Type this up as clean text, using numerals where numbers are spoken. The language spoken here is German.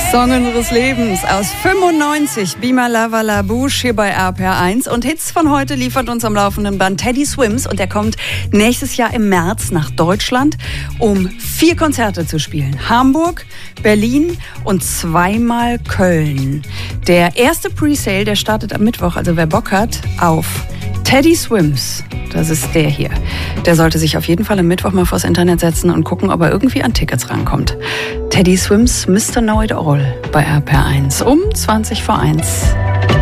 Song unseres Lebens aus 95, Bima Lava La Bouche hier bei RPR1. Und Hits von heute liefert uns am laufenden Band Teddy Swims. Und der kommt nächstes Jahr im März nach Deutschland, um 4 Konzerte zu spielen. Hamburg, Berlin und 2-mal Köln. Der erste Presale, der startet am Mittwoch, also wer Bock hat, auf Teddy Swims. Das ist der hier. Der sollte sich auf jeden Fall am Mittwoch mal vors Internet setzen und gucken, ob er irgendwie an Tickets rankommt. Teddy Swims, Mr. Know It All bei RPR1 um 20 vor 1.